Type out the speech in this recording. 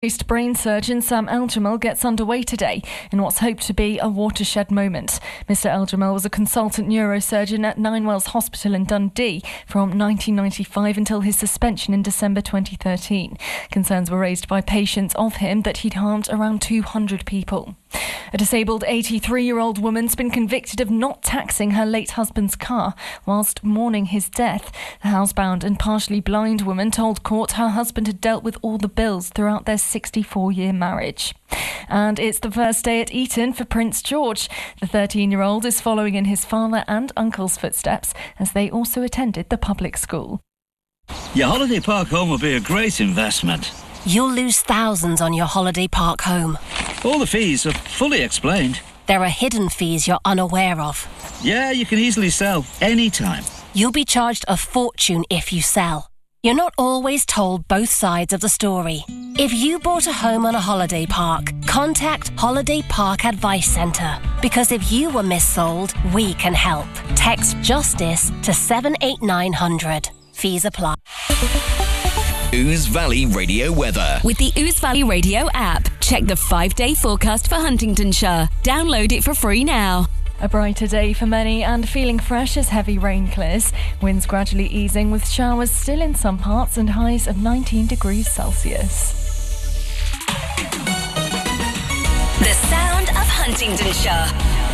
Brain surgeon Sam Eljamal gets underway today in what's hoped to be a watershed moment. Mr Eljamal was a consultant neurosurgeon at Ninewells Hospital in Dundee from 1995 until his suspension in December 2013. Concerns were raised by patients of him that he'd harmed around 200 people. A disabled 83-year-old woman's been convicted of not taxing her late husband's car whilst mourning his death. The housebound and partially blind woman told court her husband had dealt with all the bills throughout their 64-year marriage. And it's the first day at Eton for Prince George. The 13-year-old is following in his father and uncle's footsteps as they also attended the public school. Your holiday park home will be a great investment. You'll lose thousands on your holiday park home. All the fees are fully explained. There are hidden fees you're unaware of. Yeah, you can easily sell anytime. You'll be charged a fortune if you sell. You're not always told both sides of the story. If you bought a home on a holiday park, contact Holiday Park Advice Centre. Because if you were missold, we can help. Text JUSTICE to 78900. Fees apply. Ouse Valley Radio weather. With the Ouse Valley Radio app, check the 5-day forecast for Huntingdonshire. Download it for free now. A brighter day for many and feeling fresh as heavy rain clears. Winds gradually easing with showers still in some parts and highs of 19 degrees Celsius. The sound of Huntingdonshire.